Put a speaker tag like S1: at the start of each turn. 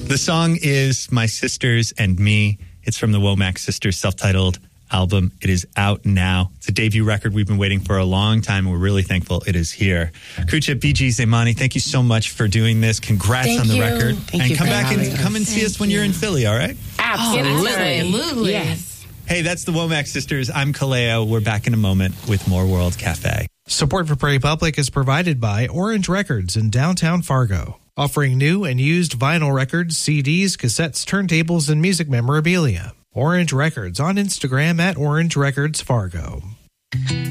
S1: The song is My Sisters and Me. It's from the Womack Sisters self-titled album. It is out now. It's a debut record we've been waiting for a long time. We're really thankful it is here. Kucha, BG, Zaimani, thank you so much for doing this. Congrats on the record. And come back and come and see us when you're in Philly, all right?
S2: Absolutely.
S3: Yes.
S1: Hey, that's the Womack Sisters. I'm Kaleo. We're back in a moment with more World Cafe.
S4: Support for Prairie Public is provided by Orange Records in downtown Fargo, offering new and used vinyl records, CDs, cassettes, turntables, and music memorabilia. Orange Records on Instagram at Orange Records Fargo.